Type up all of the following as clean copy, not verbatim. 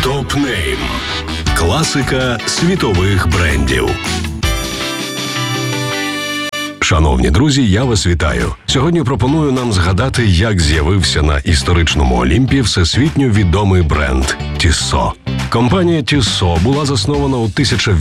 Топ-нейм. Класика світових брендів. Шановні друзі, я вас вітаю. Сьогодні пропоную нам згадати, як з'явився на історичному Олімпі всесвітньо відомий бренд Tissot. Компанія Tissot була заснована у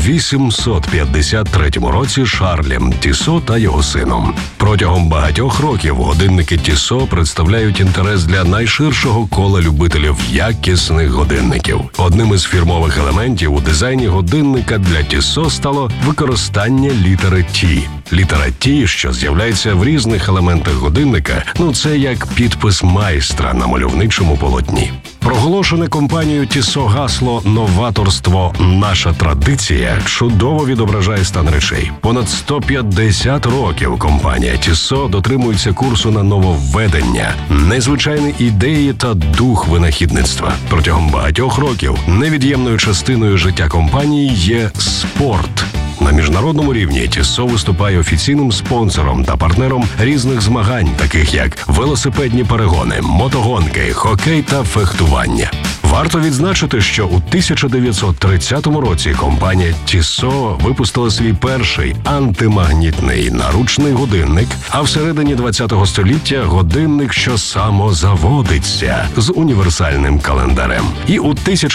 1853 році Шарлем Tissot та його сином. Протягом багатьох років годинники Tissot представляють інтерес для найширшого кола любителів якісних годинників. Одним із фірмових елементів у дизайні годинника для Tissot стало використання літери T. Літера T, що з'являється в різних елементах годинника, це як підпис майстра на мальовничому полотні. Проголошене компанією Tissot гасло «Новаторство – наша традиція» чудово відображає стан речей. Понад 150 років компанія Tissot дотримується курсу на нововведення, незвичайні ідеї та дух винахідництва. Протягом багатьох років невід'ємною частиною життя компанії є спорт. На міжнародному рівні Tissot виступає офіційним спонсором та партнером різних змагань, таких як велосипедні перегони, мотогонки, хокей та фехтування. Варто відзначити, що у 1930 році компанія Tissot випустила свій перший антимагнітний наручний годинник, а всередині ХХ століття годинник, що самозаводиться, з універсальним календарем. І у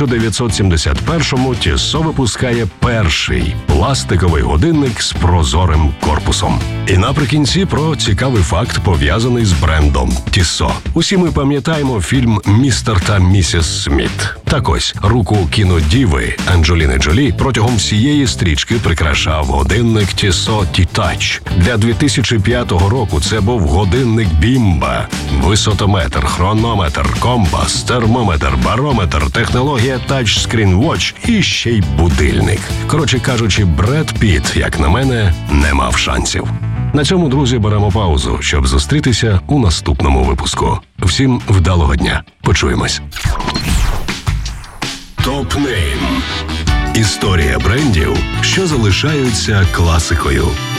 1971-му Tissot випускає перший пластиковий годинник з прозорим корпусом. І наприкінці про цікавий факт, пов'язаний з брендом Tissot. Усі ми пам'ятаємо фільм «Містер та місіс Сміт». Так ось, руку кінодіви Анджеліни Джолі протягом всієї стрічки прикрашав годинник Tissot T-Touch. Для 2005 року це був годинник Бімба. Висотометр, хронометр, компас, термометр, барометр, технологія Touchscreen Watch і ще й будильник. Коротше кажучи, Бред Піт, як на мене, не мав шансів. На цьому, друзі, беремо паузу, щоб зустрітися у наступному випуску. Всім вдалого дня. Почуємось. Топ-нейм. Історія брендів, що залишаються класикою.